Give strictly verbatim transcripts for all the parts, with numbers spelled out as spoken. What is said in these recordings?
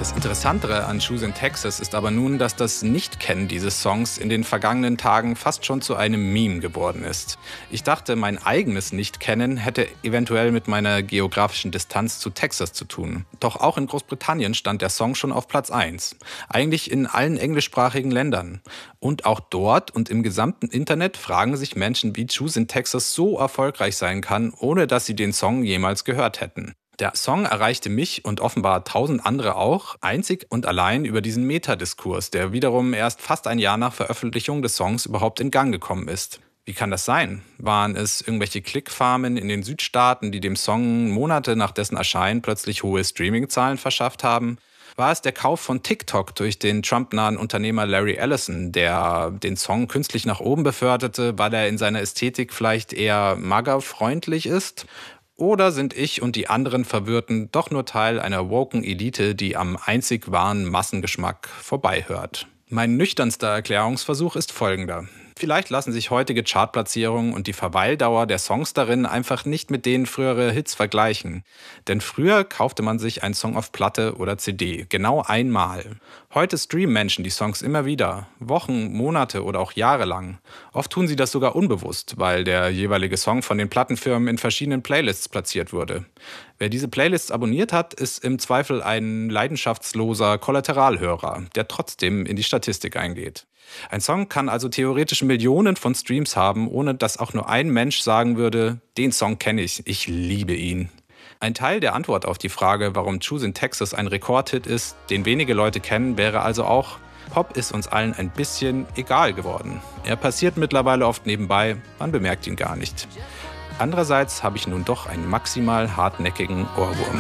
Das Interessantere an Shoes in Texas ist aber nun, dass das Nicht-Kennen dieses Songs in den vergangenen Tagen fast schon zu einem Meme geworden ist. Ich dachte, mein eigenes Nicht-Kennen hätte eventuell mit meiner geografischen Distanz zu Texas zu tun. Doch auch in Großbritannien stand der Song schon auf Platz eins. Eigentlich in allen englischsprachigen Ländern. Und auch dort und im gesamten Internet fragen sich Menschen, wie Shoes in Texas so erfolgreich sein kann, ohne dass sie den Song jemals gehört hätten. Der Song erreichte mich und offenbar tausend andere auch, einzig und allein über diesen Metadiskurs, der wiederum erst fast ein Jahr nach Veröffentlichung des Songs überhaupt in Gang gekommen ist. Wie kann das sein? Waren es irgendwelche Klickfarmen in den Südstaaten, die dem Song Monate nach dessen Erscheinen plötzlich hohe Streamingzahlen verschafft haben? War es der Kauf von TikTok durch den Trump-nahen Unternehmer Larry Ellison, der den Song künstlich nach oben beförderte, weil er in seiner Ästhetik vielleicht eher MAGA-freundlich ist? Oder sind ich und die anderen Verwirrten doch nur Teil einer woken Elite, die am einzig wahren Massengeschmack vorbeihört? Mein nüchternster Erklärungsversuch ist folgender. Vielleicht lassen sich heutige Chartplatzierungen und die Verweildauer der Songs darin einfach nicht mit denen früherer Hits vergleichen. Denn früher kaufte man sich einen Song auf Platte oder C D, genau einmal. Heute streamen Menschen die Songs immer wieder, Wochen, Monate oder auch Jahre lang. Oft tun sie das sogar unbewusst, weil der jeweilige Song von den Plattenfirmen in verschiedenen Playlists platziert wurde. Wer diese Playlists abonniert hat, ist im Zweifel ein leidenschaftsloser Kollateralhörer, der trotzdem in die Statistik eingeht. Ein Song kann also theoretisch Millionen von Streams haben, ohne dass auch nur ein Mensch sagen würde, den Song kenne ich, ich liebe ihn. Ein Teil der Antwort auf die Frage, warum Shoes in Texas ein Rekordhit ist, den wenige Leute kennen, wäre also auch, Pop ist uns allen ein bisschen egal geworden. Er passiert mittlerweile oft nebenbei, man bemerkt ihn gar nicht. Andererseits habe ich nun doch einen maximal hartnäckigen Ohrwurm.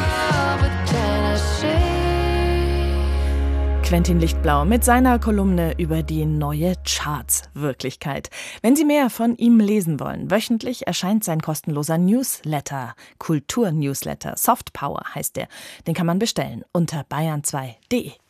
Quentin Lichtblau mit seiner Kolumne über die neue Charts-Wirklichkeit. Wenn Sie mehr von ihm lesen wollen, wöchentlich erscheint sein kostenloser Newsletter, Kultur-Newsletter. Soft Power heißt der. Den kann man bestellen unter bayern zwei punkt de.